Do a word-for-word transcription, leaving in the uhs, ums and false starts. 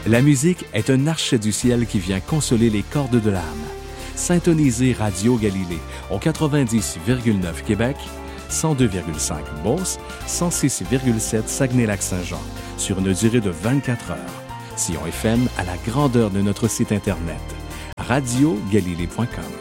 La musique est un archet du ciel qui vient consoler les cordes de l'âme. Syntonisez Radio Galilée au quatre-vingt-dix virgule neuf Québec, cent deux virgule cinq Beauce, cent six virgule sept Saguenay-Lac-Saint-Jean, sur une durée de vingt-quatre heures. Sion F M à la grandeur de notre site Internet, radio galilée point com.